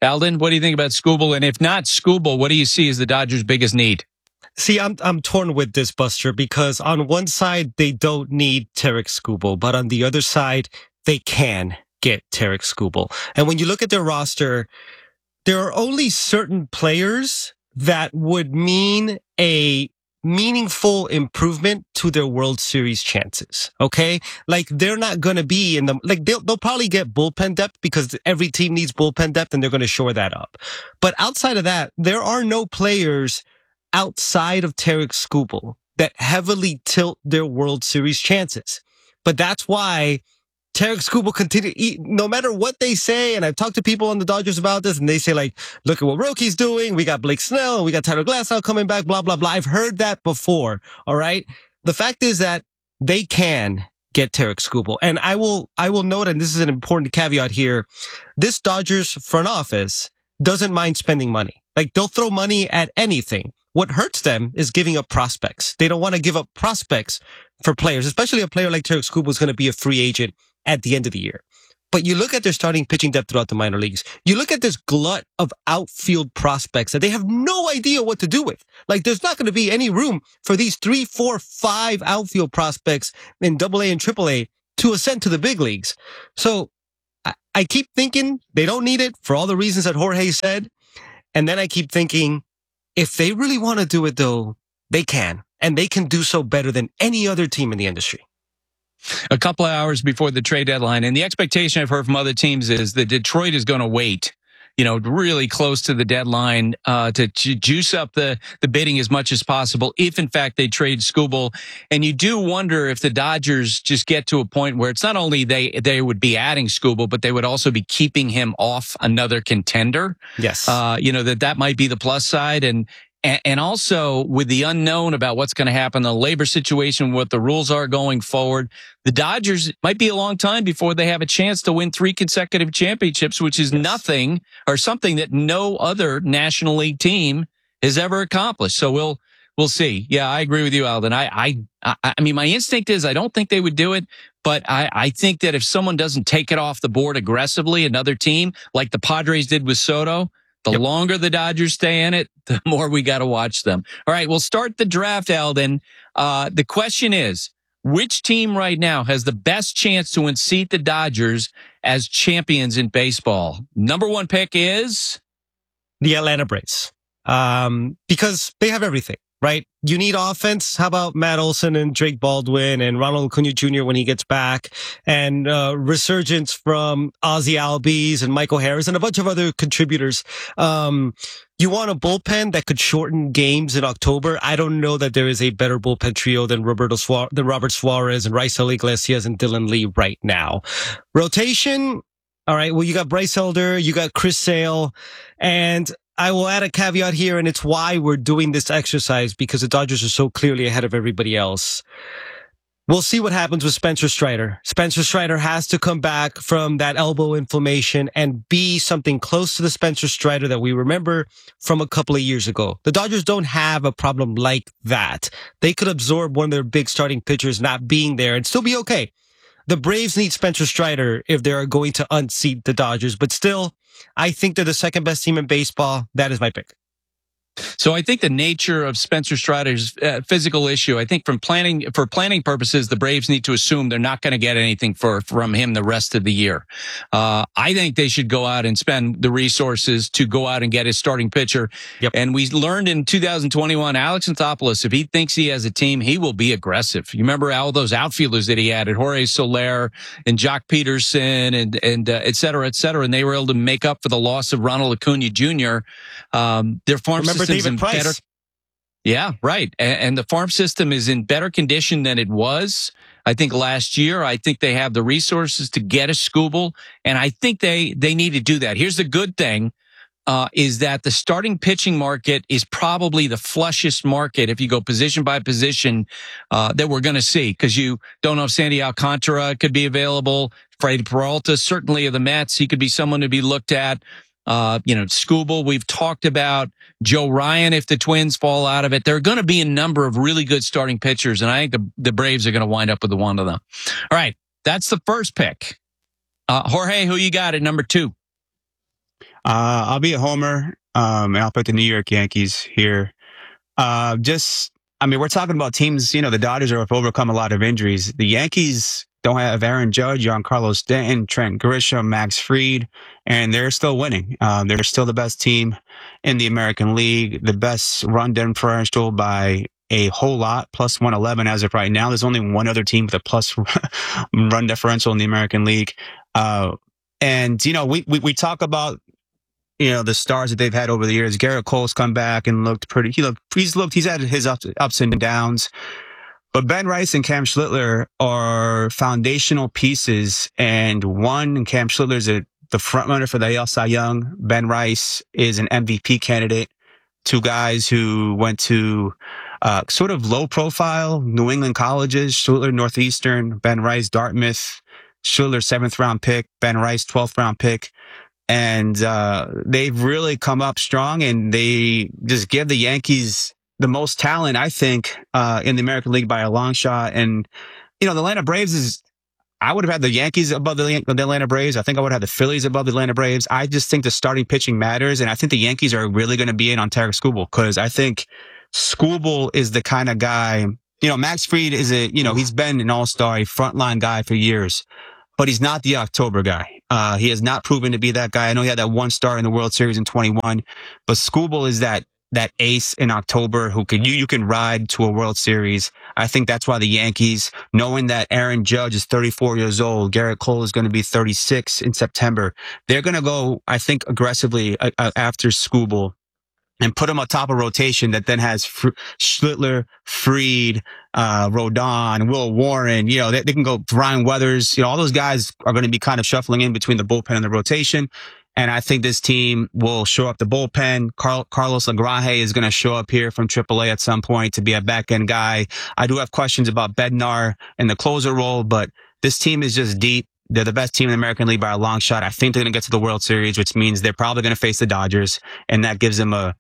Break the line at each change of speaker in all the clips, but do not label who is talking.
Alden, what do you think about Skubal? And if not Skubal, what do you see as the Dodgers' biggest need?
See, I'm torn with this, Buster, because on one side, they don't need Tarik Skubal, but on the other side, they can get Tarik Skubal. And when you look at their roster, there are only certain players that would mean a meaningful improvement to their World Series chances. Okay. Like they're not going to be in the, like they'll probably get bullpen depth because every team needs bullpen depth and they're going to shore that up. But outside of that, there are no players outside of Tarik Skubal that heavily tilt their World Series chances. But that's why Tarik Skubal continue, no matter what they say, and I've talked to people on the Dodgers about this, and they say like, look at what Roki's doing. We got Blake Snell, we got Tyler Glasnow coming back, blah, blah, blah. I've heard that before. All right. The fact is that they can get Tarik Skubal. And I will note, and this is an important caveat here, this Dodgers front office doesn't mind spending money. Like they'll throw money at anything. What hurts them is giving up prospects. They don't want to give up prospects for players, especially a player like Tarik Skubal is going to be a free agent at the end of the year. But you look at their starting pitching depth throughout the minor leagues. You look at this glut of outfield prospects that they have no idea what to do with. Like there's not going to be any room for these 3, 4, 5 outfield prospects in AA and AAA to ascend to the big leagues. So I keep thinking they don't need it for all the reasons that Jorge said. And then I keep thinking if they really want to do it though, they can. And they can do so better than any other team in the industry.
A couple of hours before the trade deadline, and the expectation I've heard from other teams is that Detroit is going to wait, really close to the deadline to juice up the bidding as much as possible if, in fact, they trade Skubal. And you do wonder if the Dodgers just get to a point where it's not only they would be adding Skubal, but they would also be keeping him off another contender.
Yes.
That might be the plus side. And also with the unknown about what's going to happen, the labor situation, what the rules are going forward, the Dodgers might be a long time before they have a chance to win 3 consecutive championships, which is nothing or something that no other National League team has ever accomplished. So we'll see. Yeah, I agree with you, Alden. I mean, my instinct is I don't think they would do it, but I think that if someone doesn't take it off the board aggressively, another team like the Padres did with Soto, the longer the Dodgers stay in it, the more we got to watch them. All right, we'll start the draft, Alden. The question is, which team right now has the best chance to unseat the Dodgers as champions in baseball? Number 1 pick is?
The Atlanta Braves. Because they have everything, right? You need offense. How about Matt Olson and Drake Baldwin and Ronald Acuna Jr. when he gets back, and resurgence from Ozzie Albies and Michael Harris and a bunch of other contributors. You want a bullpen that could shorten games in October. I don't know that there is a better bullpen trio than Robert Suarez and Raisel Iglesias and Dylan Lee right now. Rotation. All right. Well, you got Bryce Elder, you got Chris Sale, and I will add a caveat here, and it's why we're doing this exercise, because the Dodgers are so clearly ahead of everybody else. We'll see what happens with Spencer Strider. Spencer Strider has to come back from that elbow inflammation and be something close to the Spencer Strider that we remember from a couple of years ago. The Dodgers don't have a problem like that. They could absorb one of their big starting pitchers not being there and still be okay. The Braves need Spencer Strider if they are going to unseat the Dodgers, but still, I think they're the second best team in baseball. That is my pick.
So I think the nature of Spencer Strider's physical issue, I think for planning purposes, the Braves need to assume they're not going to get anything from him the rest of the year. I think they should go out and spend the resources to go out and get his starting pitcher.
Yep.
And we learned in 2021, Alex Anthopoulos, if he thinks he has a team, he will be aggressive. You remember all those outfielders that he added, Jorge Soler and Jock Peterson and et cetera, and they were able to make up for the loss of Ronald Acuna Jr. Their farm system's
David
in
Price.
better. Yeah, right. And the farm system is in better condition than it was, I think, last year. I think they have the resources to get a Skubal, and I think they need to do that. Here's the good thing, is that the starting pitching market is probably the flushest market, if you go position by position, that we're going to see, because you don't know if Sandy Alcantara could be available. Freddie Peralta, certainly of the Mets, he could be someone to be looked at. Skubal, we've talked about. Joe Ryan, if the Twins fall out of it. There are going to be a number of really good starting pitchers, and I think the Braves are going to wind up with one of them. All right, that's the first pick. Jorge, who you got at number 2?
I'll be a homer, and I'll pick the New York Yankees here. We're talking about teams, the Dodgers have overcome a lot of injuries. The Yankees don't have Aaron Judge, Giancarlo Stanton, Trent Grisham, Max Fried, and they're still winning. They're still the best team in the American League, the best run differential by a whole lot, plus 111 as of right now. There's only one other team with a plus run differential in the American League. We talk about the stars that they've had over the years. Garrett Cole's come back and he's had his ups and downs. But Ben Rice and Cam Schlittler are foundational pieces. And Cam Schlittler is the front runner for the AL Cy Young. Ben Rice is an MVP candidate. Two guys who went to sort of low profile New England colleges. Schlittler, Northeastern. Ben Rice, Dartmouth. Schlittler, 7th round pick. Ben Rice, 12th round pick. And they've really come up strong, and they just give the Yankees the most talent, I think, in the American League by a long shot. And, the Atlanta Braves I would have had the Yankees above the Atlanta Braves. I think I would have the Phillies above the Atlanta Braves. I just think the starting pitching matters, and I think the Yankees are really going to be in on Tarik Skubal, because I think Skubal is the kind of guy, Max Fried is he's been an all-star, a frontline guy for years. But he's not the October guy. He has not proven to be that guy. I know he had that one start in the World Series in 21, but Skubal is that ace in October who you can ride to a World Series. I think that's why the Yankees, knowing that Aaron Judge is 34 years old, Garrett Cole is going to be 36 in September, they're going to go, I think, aggressively after Skubal and put him on top of rotation that then has Schlittler, Fried, Rodon, Will Warren. They can go Ryan Weathers. All those guys are going to be kind of shuffling in between the bullpen and the rotation. And I think this team will show up the bullpen. Carlos Lagraje is going to show up here from AAA at some point to be a back-end guy. I do have questions about Bednar and the closer role, but this team is just deep. They're the best team in the American League by a long shot. I think they're going to get to the World Series, which means they're probably going to face the Dodgers, and that gives them a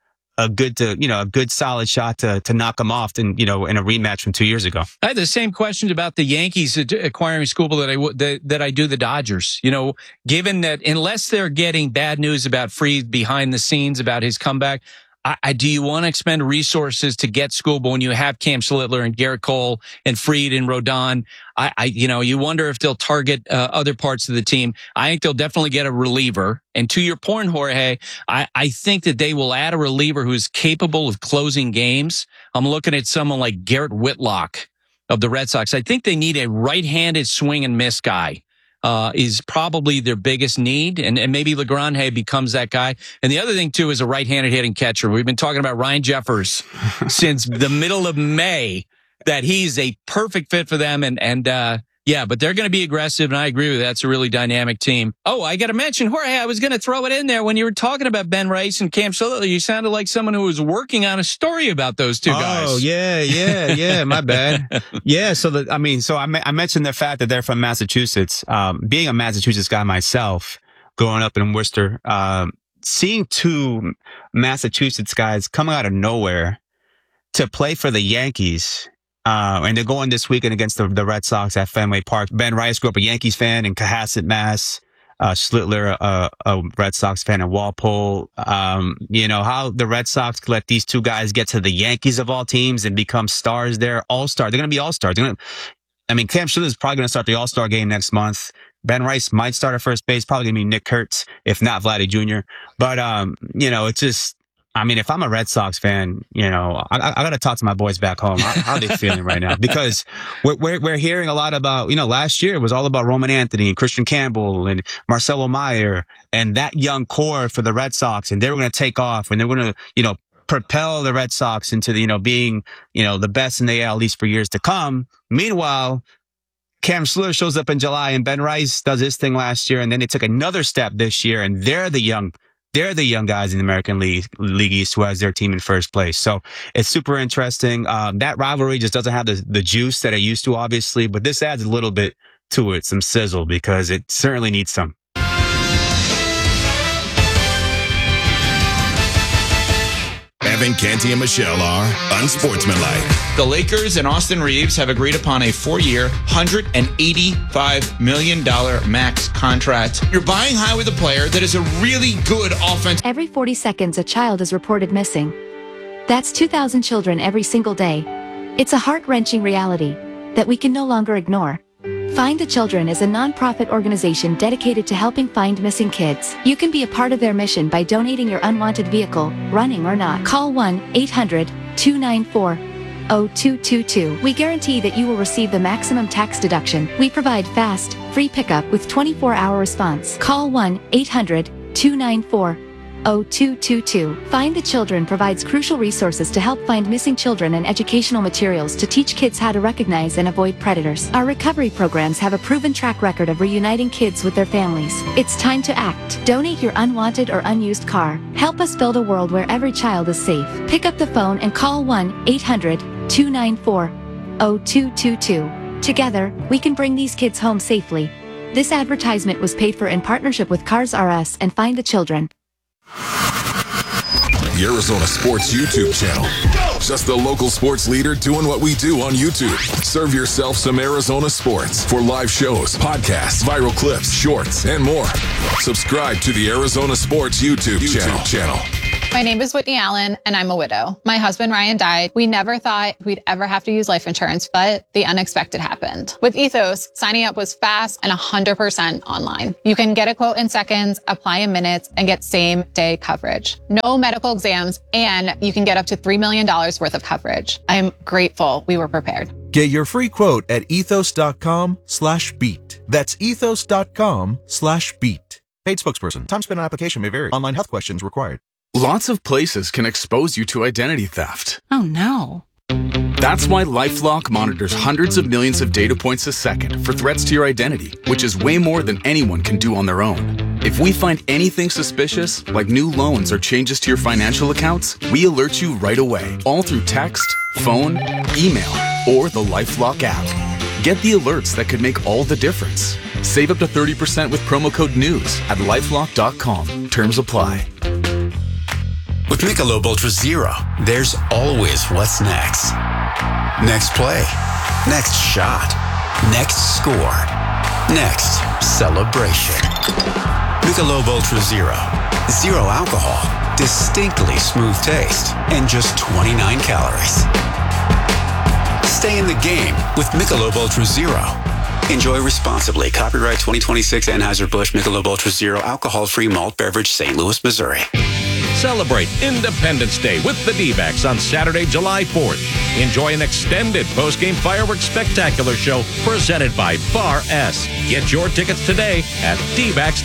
good solid shot to knock them off in a rematch from 2 years ago.
I had the same questions about the Yankees acquiring Skubal that I do the Dodgers. Given that unless they're getting bad news about Fried behind the scenes about his comeback, do you want to expend resources to get Skubal when you have Cam Schlittler and Garrett Cole and Fried and Rodon? You wonder if they'll target other parts of the team. I think they'll definitely get a reliever. And to your point, Jorge, I think that they will add a reliever who's capable of closing games. I'm looking at someone like Garrett Whitlock of the Red Sox. I think they need a right-handed swing and miss guy. Is probably their biggest need, and maybe Lagraje becomes that guy. And the other thing, too, is a right-handed hitting catcher. We've been talking about Ryan Jeffers since the middle of May, that he's a perfect fit for them. But they're going to be aggressive, and I agree with that. It's a really dynamic team. Oh, I got to mention, Jorge, I was going to throw it in there. When you were talking about Ben Rice and Cam Schlittler, you sounded like someone who was working on a story about those two guys.
Oh, yeah, my bad. Yeah, I mentioned the fact that they're from Massachusetts. Being a Massachusetts guy myself, growing up in Worcester, seeing two Massachusetts guys coming out of nowhere to play for the Yankees. And they're going this weekend against the Red Sox at Fenway Park. Ben Rice grew up a Yankees fan in Cohasset, Mass. Schlittler, a Red Sox fan in Walpole. How the Red Sox let these two guys get to the Yankees of all teams and become stars there, all-star. They're going to be all-stars. Cam Schlittler is probably going to start the All-Star game next month. Ben Rice might start at first base, probably going to be Nick Kurtz, if not Vladdy Jr. But, it's just, if I'm a Red Sox fan, I got to talk to my boys back home. How are they feeling right now? Because we're hearing a lot about, last year it was all about Roman Anthony and Christian Campbell and Marcelo Meyer and that young core for the Red Sox. And they were going to take off and they were going to, propel the Red Sox into being, the best in the AL, at least for years to come. Meanwhile, Cam Schlittler shows up in July and Ben Rice does his thing last year. And then they took another step this year and they're the young guys in the American League East who has their team in first place. So it's super interesting. That rivalry just doesn't have the juice that it used to, obviously, but this adds a little bit to it, some sizzle, because it certainly needs some.
Having Canty and Michelle are unsportsmanlike.
The Lakers and Austin Reeves have agreed upon a 4-year, $185 million max contract. You're buying high with a player that is a really good offense.
Every 40 seconds, a child is reported missing. That's 2,000 children every single day. It's a heart-wrenching reality that we can no longer ignore. Find the Children is a non-profit organization dedicated to helping find missing kids. You can be a part of their mission by donating your unwanted vehicle, running or not. Call 1-800-294-0222. We guarantee that you will receive the maximum tax deduction. We provide fast, free pickup with 24-hour response. Call 1-800-294-0222. Find the Children provides crucial resources to help find missing children and educational materials to teach kids how to recognize and avoid predators. Our recovery programs have a proven track record of reuniting kids with their families. It's time to act. Donate your unwanted or unused car. Help us build a world where every child is safe. Pick up the phone and call 1-800-294-0222. Together, we can bring these kids home safely. This advertisement was paid for in partnership with Cars R Us and Find the Children.
The Arizona Sports YouTube channel. Just the local sports leader doing what we do on YouTube. Serve yourself some Arizona sports for live shows, podcasts, viral clips, shorts, and more. Subscribe to the Arizona Sports YouTube channel.
My name is Whitney Allen, and I'm a widow. My husband, Ryan, died. We never thought we'd ever have to use life insurance, but the unexpected happened. With Ethos, signing up was fast and 100% online. You can get a quote in seconds, apply in minutes, and get same-day coverage. No medical exams, and you can get up to $3 million worth of coverage. I am grateful we were prepared.
Get your free quote at ethos.com/beat. That's ethos.com/beat. Paid spokesperson. Time spent on application may vary. Online health questions required.
Lots of places can expose you to identity theft.
Oh no.
That's why LifeLock monitors hundreds of millions of data points a second for threats to your identity, which is way more than anyone can do on their own. If we find anything suspicious, like new loans or changes to your financial accounts, we alert you right away, all through text, phone, email, or the LifeLock app. Get the alerts that could make all the difference. Save up to 30% with promo code NEWS at LifeLock.com. Terms apply.
With Michelob Ultra Zero, there's always what's next. Next play. Next shot. Next score. Next celebration. Michelob Ultra Zero. Zero alcohol. Distinctly smooth taste. And just 29 calories. Stay in the game with Michelob Ultra Zero. Enjoy responsibly. Copyright 2026 Anheuser-Busch Michelob Ultra Zero alcohol-free malt beverage, St. Louis, Missouri.
Celebrate Independence Day with the D-backs on Saturday, July 4th. Enjoy an extended post-game fireworks spectacular show presented by Bar S. Get your tickets today at dbacks.com.